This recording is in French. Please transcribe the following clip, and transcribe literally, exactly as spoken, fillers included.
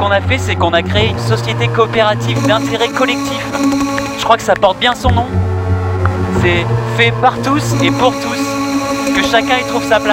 qu'on a fait, c'est qu'on a créé une société coopérative d'intérêt collectif. Je crois que ça porte bien son nom. C'est fait par tous et pour tous. Que chacun y trouve sa place.